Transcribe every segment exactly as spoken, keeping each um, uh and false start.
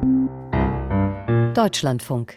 Deutschlandfunk.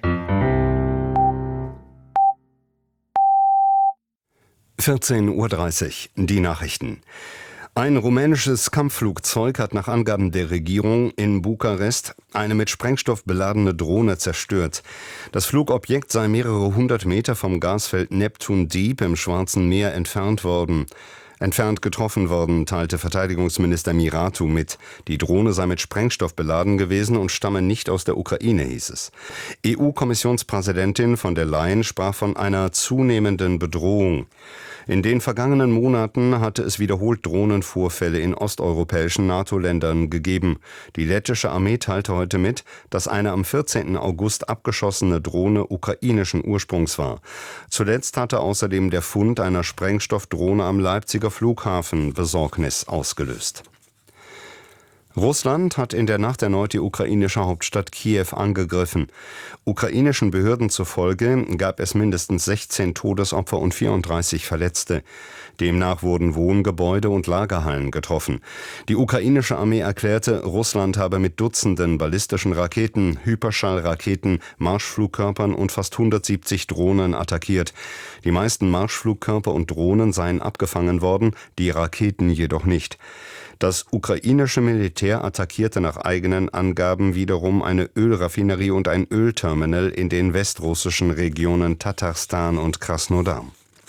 vierzehn Uhr dreißig, die Nachrichten. Ein rumänisches Kampfflugzeug hat nach Angaben der Regierung in Bukarest eine mit Sprengstoff beladene Drohne zerstört. Das Flugobjekt sei mehrere hundert Meter vom Gasfeld Neptun Deep im Schwarzen Meer entfernt worden. Entfernt getroffen worden, teilte Verteidigungsminister Miratu mit. Die Drohne sei mit Sprengstoff beladen gewesen und stamme nicht aus der Ukraine, hieß es. E U-Kommissionspräsidentin von der Leyen sprach von einer zunehmenden Bedrohung. In den vergangenen Monaten hatte es wiederholt Drohnenvorfälle in osteuropäischen NATO-Ländern gegeben. Die lettische Armee teilte heute mit, dass eine am vierzehnten August abgeschossene Drohne ukrainischen Ursprungs war. Zuletzt hatte außerdem der Fund einer Sprengstoffdrohne am Leipziger Flughafen Besorgnis ausgelöst. Russland hat in der Nacht erneut die ukrainische Hauptstadt Kiew angegriffen. Ukrainischen Behörden zufolge gab es mindestens sechzehn Todesopfer und vierunddreißig Verletzte. Demnach wurden Wohngebäude und Lagerhallen getroffen. Die ukrainische Armee erklärte, Russland habe mit Dutzenden ballistischen Raketen, Hyperschallraketen, Marschflugkörpern und fast hundertsiebzig Drohnen attackiert. Die meisten Marschflugkörper und Drohnen seien abgefangen worden, die Raketen jedoch nicht. Das ukrainische Militär attackierte nach eigenen Angaben wiederum eine Ölraffinerie und ein Ölterminal in den westrussischen Regionen Tatarstan und Krasnodar.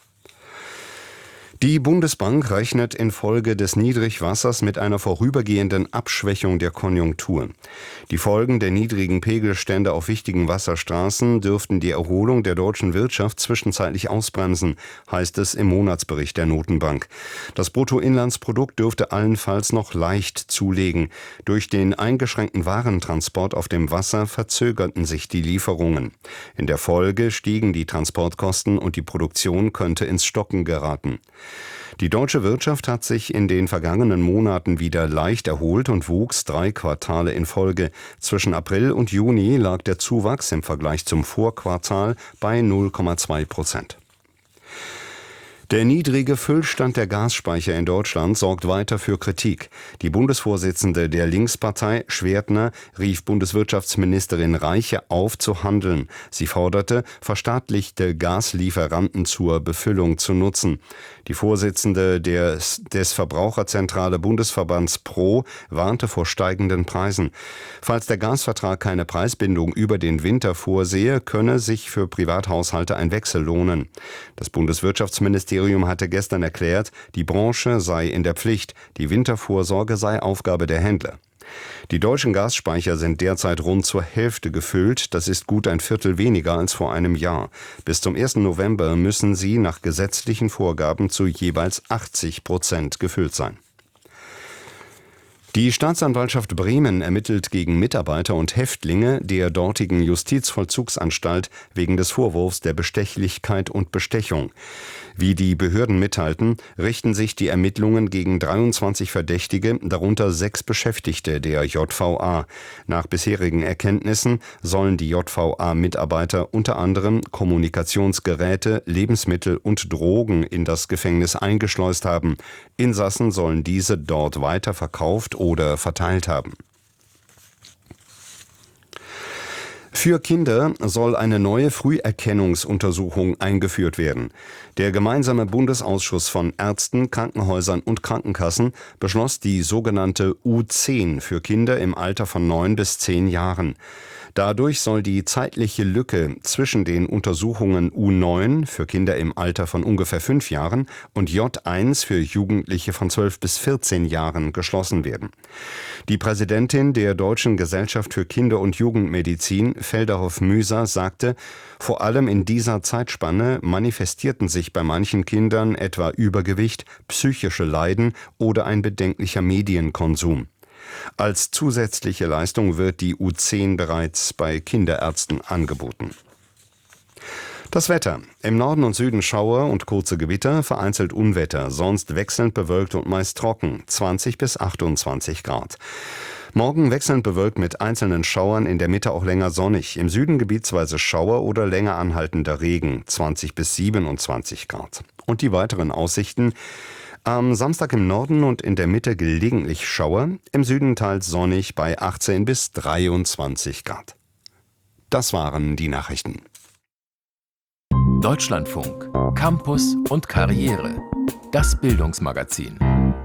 Die Bundesbank rechnet infolge des Niedrigwassers mit einer vorübergehenden Abschwächung der Konjunktur. Die Folgen der niedrigen Pegelstände auf wichtigen Wasserstraßen dürften die Erholung der deutschen Wirtschaft zwischenzeitlich ausbremsen, heißt es im Monatsbericht der Notenbank. Das Bruttoinlandsprodukt dürfte allenfalls noch leicht zulegen. Durch den eingeschränkten Warentransport auf dem Wasser verzögerten sich die Lieferungen. In der Folge stiegen die Transportkosten und die Produktion könnte ins Stocken geraten. Die deutsche Wirtschaft hat sich in den vergangenen Monaten wieder leicht erholt und wuchs drei Quartale in Folge. Zwischen April und Juni lag der Zuwachs im Vergleich zum Vorquartal bei null Komma zwei Prozent. Der niedrige Füllstand der Gasspeicher in Deutschland sorgt weiter für Kritik. Die Bundesvorsitzende der Linkspartei, Schwertner, rief Bundeswirtschaftsministerin Reiche auf zu handeln. Sie forderte, verstaatlichte Gaslieferanten zur Befüllung zu nutzen. Die Vorsitzende des, des Verbraucherzentrale Bundesverbands Pro warnte vor steigenden Preisen. Falls der Gasvertrag keine Preisbindung über den Winter vorsehe, könne sich für Privathaushalte ein Wechsel lohnen. Das Bundeswirtschaftsministerium hatte gestern erklärt, die Branche sei in der Pflicht, die Wintervorsorge sei Aufgabe der Händler. Die deutschen Gasspeicher sind derzeit rund zur Hälfte gefüllt, das ist gut ein Viertel weniger als vor einem Jahr. Bis zum ersten November müssen sie nach gesetzlichen Vorgaben zu jeweils achtzig Prozent gefüllt sein. Die Staatsanwaltschaft Bremen ermittelt gegen Mitarbeiter und Häftlinge der dortigen Justizvollzugsanstalt wegen des Vorwurfs der Bestechlichkeit und Bestechung. Wie die Behörden mitteilten, richten sich die Ermittlungen gegen dreiundzwanzig Verdächtige, darunter sechs Beschäftigte der J V A. Nach bisherigen Erkenntnissen sollen die J V A-Mitarbeiter unter anderem Kommunikationsgeräte, Lebensmittel und Drogen in das Gefängnis eingeschleust haben. Insassen sollen diese dort weiterverkauft oder verteilt haben. Für Kinder soll eine neue Früherkennungsuntersuchung eingeführt werden. Der gemeinsame Bundesausschuss von Ärzten, Krankenhäusern und Krankenkassen beschloss die sogenannte U zehn für Kinder im Alter von neun bis zehn Jahren. Dadurch soll die zeitliche Lücke zwischen den Untersuchungen U neun für Kinder im Alter von ungefähr fünf Jahren und J eins für Jugendliche von zwölf bis vierzehn Jahren geschlossen werden. Die Präsidentin der Deutschen Gesellschaft für Kinder- und Jugendmedizin, Felderhoff-Müser, sagte, vor allem in dieser Zeitspanne manifestierten sich bei manchen Kindern etwa Übergewicht, psychische Leiden oder ein bedenklicher Medienkonsum. Als zusätzliche Leistung wird die U zehn bereits bei Kinderärzten angeboten. Das Wetter. Im Norden und Süden Schauer und kurze Gewitter, vereinzelt Unwetter, sonst wechselnd bewölkt und meist trocken, zwanzig bis achtundzwanzig Grad. Morgen wechselnd bewölkt mit einzelnen Schauern, in der Mitte auch länger sonnig. Im Süden gebietsweise Schauer oder länger anhaltender Regen, zwanzig bis siebenundzwanzig Grad. Und die weiteren Aussichten. Am Samstag im Norden und in der Mitte gelegentlich Schauer, im Süden teils sonnig bei achtzehn bis dreiundzwanzig Grad. Das waren die Nachrichten. Deutschlandfunk, Campus und Karriere. Das Bildungsmagazin.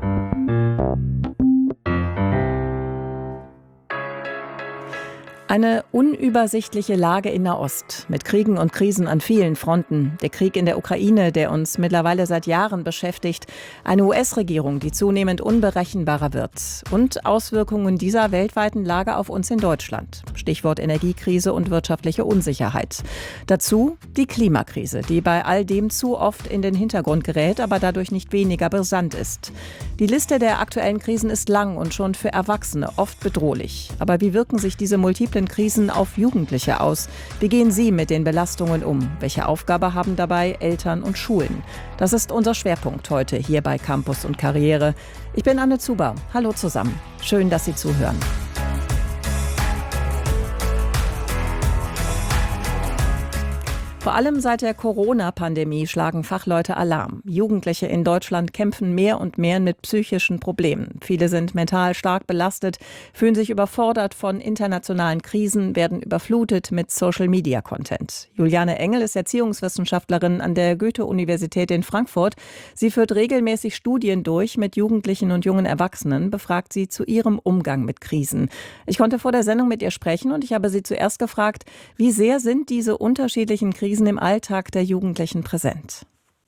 Eine unübersichtliche Lage in Nahost, mit Kriegen und Krisen an vielen Fronten. Der Krieg in der Ukraine, der uns mittlerweile seit Jahren beschäftigt. Eine U S-Regierung, die zunehmend unberechenbarer wird. Und Auswirkungen dieser weltweiten Lage auf uns in Deutschland. Stichwort Energiekrise und wirtschaftliche Unsicherheit. Dazu die Klimakrise, die bei all dem zu oft in den Hintergrund gerät, aber dadurch nicht weniger brisant ist. Die Liste der aktuellen Krisen ist lang und schon für Erwachsene oft bedrohlich. Aber wie wirken sich diese multiplen Krisen auf Jugendliche aus? Wie gehen sie mit den Belastungen um? Welche Aufgabe haben dabei Eltern und Schulen? Das ist unser Schwerpunkt heute hier bei Campus und Karriere. Ich bin Anne Zuber. Hallo zusammen. Schön, dass Sie zuhören. Vor allem seit der Corona-Pandemie schlagen Fachleute Alarm. Jugendliche in Deutschland kämpfen mehr und mehr mit psychischen Problemen. Viele sind mental stark belastet, fühlen sich überfordert von internationalen Krisen, werden überflutet mit Social-Media-Content. Juliane Engel ist Erziehungswissenschaftlerin an der Goethe-Universität in Frankfurt. Sie führt regelmäßig Studien durch mit Jugendlichen und jungen Erwachsenen, befragt sie zu ihrem Umgang mit Krisen. Ich konnte vor der Sendung mit ihr sprechen und ich habe sie zuerst gefragt, wie sehr sind diese unterschiedlichen Krisen im Alltag der Jugendlichen präsent?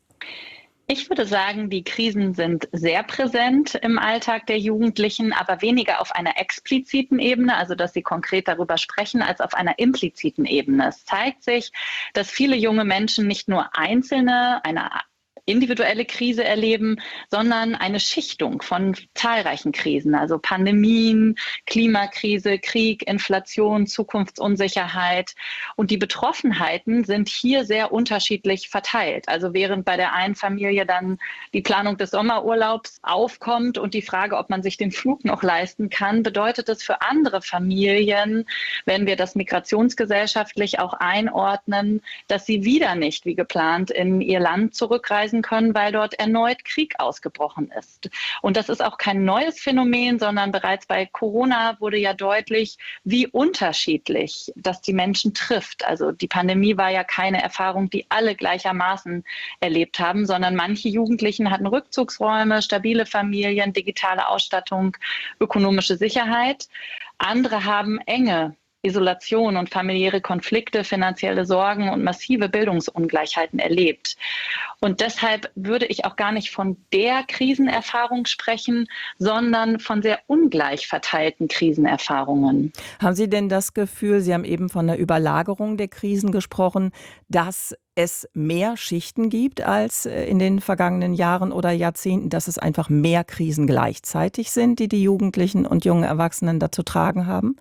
Ich würde sagen, die Krisen sind sehr präsent im Alltag der Jugendlichen, aber weniger auf einer expliziten Ebene, also dass sie konkret darüber sprechen, als auf einer impliziten Ebene. Es zeigt sich, dass viele junge Menschen nicht nur einzelne, eine individuelle Krise erleben, sondern eine Schichtung von zahlreichen Krisen, also Pandemien, Klimakrise, Krieg, Inflation, Zukunftsunsicherheit. Und die Betroffenheiten sind hier sehr unterschiedlich verteilt. Also während bei der einen Familie dann die Planung des Sommerurlaubs aufkommt und die Frage, ob man sich den Flug noch leisten kann, bedeutet es für andere Familien, wenn wir das migrationsgesellschaftlich auch einordnen, dass sie wieder nicht wie geplant in ihr Land zurückreisen können, weil dort erneut Krieg ausgebrochen ist. Und das ist auch kein neues Phänomen, sondern bereits bei Corona wurde ja deutlich, wie unterschiedlich das die Menschen trifft. Also die Pandemie war ja keine Erfahrung, die alle gleichermaßen erlebt haben, sondern manche Jugendlichen hatten Rückzugsräume, stabile Familien, digitale Ausstattung, ökonomische Sicherheit. Andere haben enge Isolation und familiäre Konflikte, finanzielle Sorgen und massive Bildungsungleichheiten erlebt. Und deshalb würde ich auch gar nicht von der Krisenerfahrung sprechen, sondern von sehr ungleich verteilten Krisenerfahrungen. Haben Sie denn das Gefühl, Sie haben eben von der Überlagerung der Krisen gesprochen, dass es mehr Schichten gibt als in den vergangenen Jahren oder Jahrzehnten, dass es einfach mehr Krisen gleichzeitig sind, die die Jugendlichen und jungen Erwachsenen da zu tragen haben?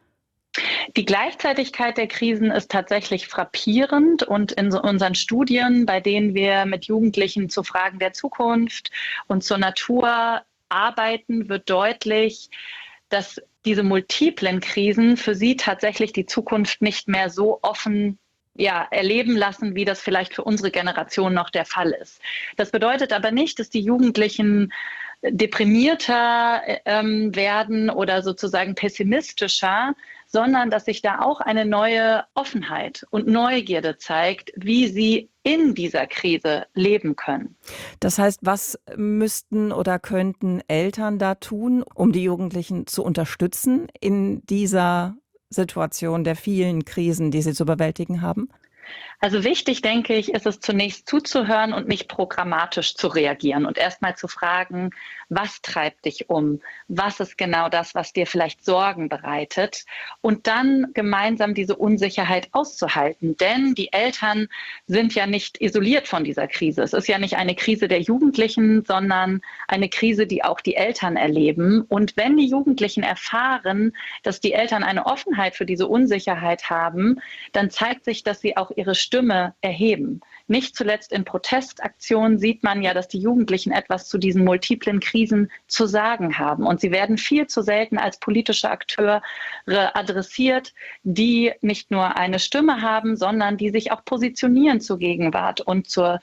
Die Gleichzeitigkeit der Krisen ist tatsächlich frappierend und in so unseren Studien, bei denen wir mit Jugendlichen zu Fragen der Zukunft und zur Natur arbeiten, wird deutlich, dass diese multiplen Krisen für sie tatsächlich die Zukunft nicht mehr so offen ja, erleben lassen, wie das vielleicht für unsere Generation noch der Fall ist. Das bedeutet aber nicht, dass die Jugendlichen deprimierter ähm, werden oder sozusagen pessimistischer, sondern dass sich da auch eine neue Offenheit und Neugierde zeigt, wie sie in dieser Krise leben können. Das heißt, was müssten oder könnten Eltern da tun, um die Jugendlichen zu unterstützen in dieser Situation der vielen Krisen, die sie zu bewältigen haben? Also wichtig, denke ich, ist es zunächst zuzuhören und nicht programmatisch zu reagieren und erstmal zu fragen, was treibt dich um? Was ist genau das, was dir vielleicht Sorgen bereitet? Und dann gemeinsam diese Unsicherheit auszuhalten. Denn die Eltern sind ja nicht isoliert von dieser Krise. Es ist ja nicht eine Krise der Jugendlichen, sondern eine Krise, die auch die Eltern erleben. Und wenn die Jugendlichen erfahren, dass die Eltern eine Offenheit für diese Unsicherheit haben, dann zeigt sich, dass sie auch ihre Stimme erheben. Nicht zuletzt in Protestaktionen sieht man ja, dass die Jugendlichen etwas zu diesen multiplen Krisen zu sagen haben. Und sie werden viel zu selten als politische Akteure adressiert, die nicht nur eine Stimme haben, sondern die sich auch positionieren zur Gegenwart und zur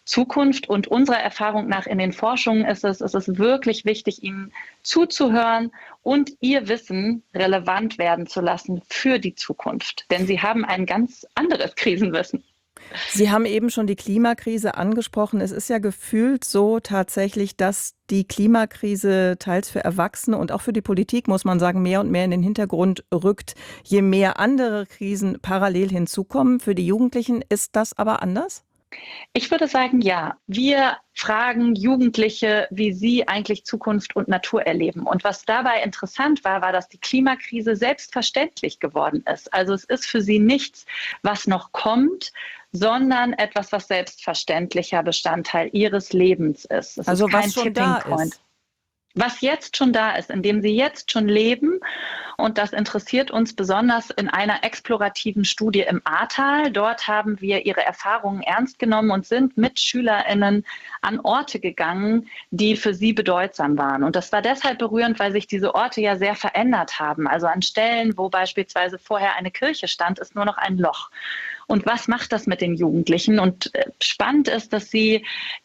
Zukunft. Und unserer Erfahrung nach in den Forschungen ist es, es ist wirklich wichtig, ihnen zuzuhören und ihr Wissen relevant werden zu lassen für die Zukunft. Denn sie haben ein ganz anderes Krisenwissen. Sie haben eben schon die Klimakrise angesprochen. Es ist ja gefühlt so tatsächlich, dass die Klimakrise teils für Erwachsene und auch für die Politik, muss man sagen, mehr und mehr in den Hintergrund rückt, je mehr andere Krisen parallel hinzukommen. Für die Jugendlichen ist das aber anders? Ich würde sagen, ja. Wir fragen Jugendliche, wie sie eigentlich Zukunft und Natur erleben. Und was dabei interessant war, war, dass die Klimakrise selbstverständlich geworden ist. Also es ist für sie nichts, was noch kommt, sondern etwas, was selbstverständlicher Bestandteil ihres Lebens ist. Es also ist kein was schon Tipping da Point. ist. Was jetzt schon da ist, indem sie jetzt schon leben. Und das interessiert uns besonders in einer explorativen Studie im Ahrtal. Dort haben wir ihre Erfahrungen ernst genommen und sind mit SchülerInnen an Orte gegangen, die für sie bedeutsam waren. Und das war deshalb berührend, weil sich diese Orte ja sehr verändert haben. Also an Stellen, wo beispielsweise vorher eine Kirche stand, ist nur noch ein Loch. Und was macht das mit den Jugendlichen? Und spannend ist, dass sie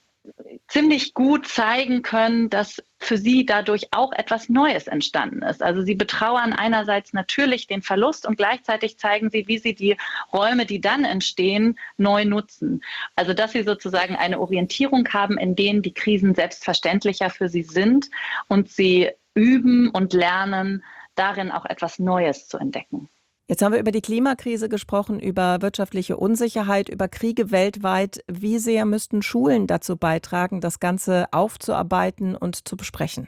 ziemlich gut zeigen können, dass für sie dadurch auch etwas Neues entstanden ist. Also sie betrauern einerseits natürlich den Verlust und gleichzeitig zeigen sie, wie sie die Räume, die dann entstehen, neu nutzen. Also dass sie sozusagen eine Orientierung haben, in denen die Krisen selbstverständlicher für sie sind und sie üben und lernen, darin auch etwas Neues zu entdecken. Jetzt haben wir über die Klimakrise gesprochen, über wirtschaftliche Unsicherheit, über Kriege weltweit. Wie sehr müssten Schulen dazu beitragen, das Ganze aufzuarbeiten und zu besprechen?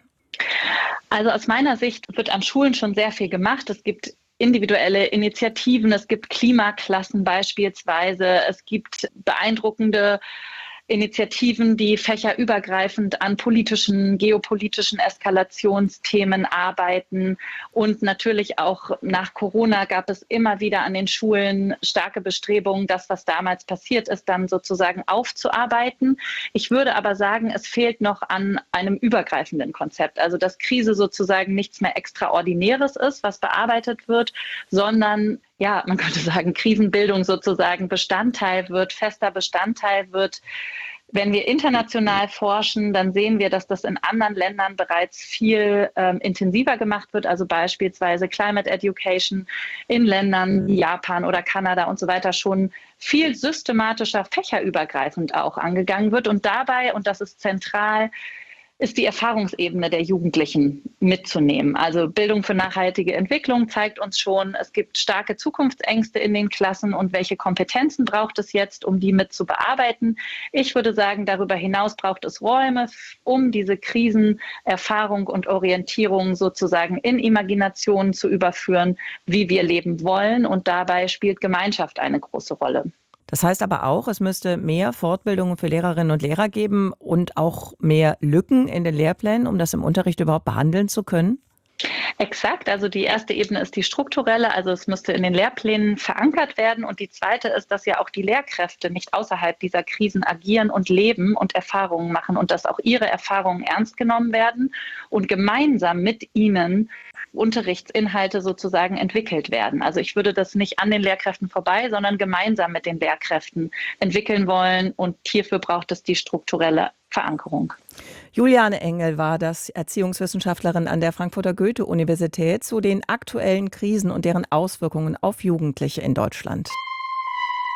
Also aus meiner Sicht wird an Schulen schon sehr viel gemacht. Es gibt individuelle Initiativen, es gibt Klimaklassen beispielsweise, es gibt beeindruckende Initiativen, die fächerübergreifend an politischen, geopolitischen Eskalationsthemen arbeiten. Und natürlich auch nach Corona gab es immer wieder an den Schulen starke Bestrebungen, das, was damals passiert ist, dann sozusagen aufzuarbeiten. Ich würde aber sagen, es fehlt noch an einem übergreifenden Konzept. Also dass Krise sozusagen nichts mehr Extraordinäres ist, was bearbeitet wird, sondern ja, man könnte sagen, Krisenbildung sozusagen Bestandteil wird, fester Bestandteil wird. Wenn wir international forschen, dann sehen wir, dass das in anderen Ländern bereits viel ähm, intensiver gemacht wird. Also beispielsweise Climate Education in Ländern wie Japan oder Kanada und so weiter schon viel systematischer, fächerübergreifend auch angegangen wird. Und dabei, und das ist zentral, ist die Erfahrungsebene der Jugendlichen mitzunehmen. Also Bildung für nachhaltige Entwicklung zeigt uns schon, es gibt starke Zukunftsängste in den Klassen und welche Kompetenzen braucht es jetzt, um die mit zu bearbeiten. Ich würde sagen, darüber hinaus braucht es Räume, um diese Krisenerfahrung und Orientierung sozusagen in Imaginationen zu überführen, wie wir leben wollen. Und dabei spielt Gemeinschaft eine große Rolle. Das heißt aber auch, es müsste mehr Fortbildungen für Lehrerinnen und Lehrer geben und auch mehr Lücken in den Lehrplänen, um das im Unterricht überhaupt behandeln zu können? Exakt, also die erste Ebene ist die strukturelle, also es müsste in den Lehrplänen verankert werden und die zweite ist, dass ja auch die Lehrkräfte nicht außerhalb dieser Krisen agieren und leben und Erfahrungen machen und dass auch ihre Erfahrungen ernst genommen werden und gemeinsam mit ihnen Unterrichtsinhalte sozusagen entwickelt werden. Also ich würde das nicht an den Lehrkräften vorbei, sondern gemeinsam mit den Lehrkräften entwickeln wollen und hierfür braucht es die strukturelle Verankerung. Juliane Engel war das, Erziehungswissenschaftlerin an der Frankfurter Goethe-Universität zu den aktuellen Krisen und deren Auswirkungen auf Jugendliche in Deutschland.